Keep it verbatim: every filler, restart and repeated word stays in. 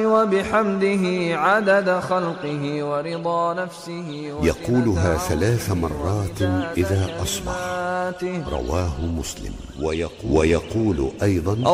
وبحمده عدد خلقه ورضا نفسه. يقولها ثلاث مرات إذا أصبح، رواه مسلم. ويقول, ويقول أيضا: